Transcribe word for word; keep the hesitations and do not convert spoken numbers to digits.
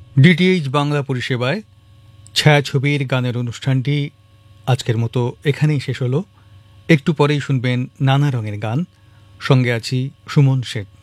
DTH Bangla পরিষেবায় ছায়াছবির গানের অনুষ্ঠানটি আজকের মতো এখানেই শেষ হলো। একটু পরেই শুনবেন নানা রঙের গান, সঙ্গে আছি সুমন শেখ।